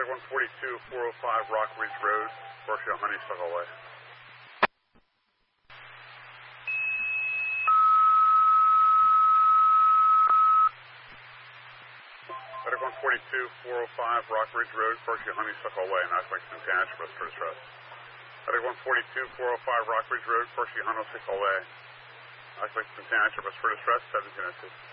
Medic 142, 405 Rockridge Road, Berkshire Honeysuckle Way. Medic 142, 405 Rockridge Road, Berkshire Honeysuckle Way, Knoxville, Tangier, for distress. Medic 142, 405 Rockridge Road, Berkshire Honeysuckle Way, Knoxville, Tangier, for distress, 1702.